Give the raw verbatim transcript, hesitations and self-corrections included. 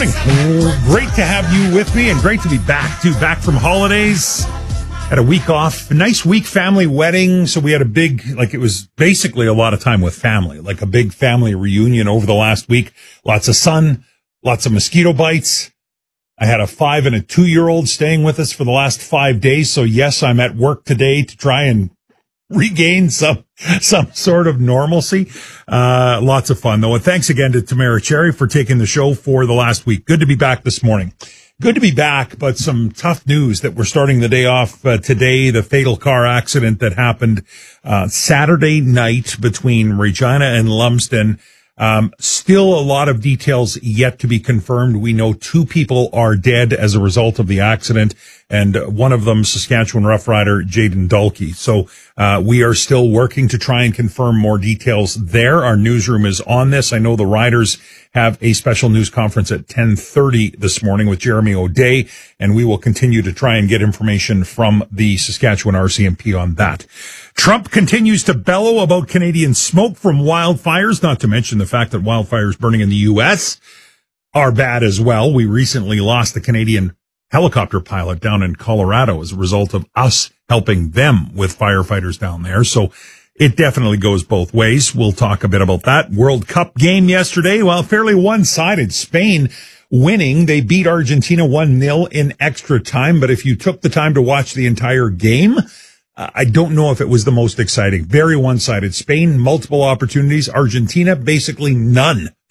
Great to have you with me and great to be back too. Back from holidays. Had a week off. A nice week, family wedding. So we had a big, like it was basically a lot of time with family, like a big family reunion over the last week. Lots of sun, lots of mosquito bites. I had a five and a two year old staying with us for the last five days. So yes, I'm at work today to try and regain some some sort of normalcy. Uh, lots of fun, though. And thanks again to Tamara Cherry for taking the show for the last week. Good to be back this morning. Good to be back, but some tough news that we're starting the day off uh, today. The fatal car accident that happened uh, Saturday night between Regina and Lumsden. Um, still a lot of details yet to be confirmed. We know two people are dead as a result of the accident, and one of them, Saskatchewan Rough Rider Jaden Dalkey. So uh, we are still working to try and confirm more details there. Our newsroom is on this. I know the riders have a special news conference at ten thirty this morning with Jeremy O'Day, and we will continue to try and get information from the Saskatchewan R C M P on that. Trump continues to bellow about Canadian smoke from wildfires, not to mention the fact that wildfires burning in the U S are bad as well. We recently lost the Canadian helicopter pilot down in Colorado as a result of us helping them with firefighters down there. So it definitely goes both ways. We'll talk a bit about that. World Cup game yesterday, well, fairly one-sided. Spain winning. They beat Argentina one nil in extra time. But if you took the time to watch the entire game, I don't know if it was the most exciting. Very one-sided. Spain, multiple opportunities. Argentina, basically none.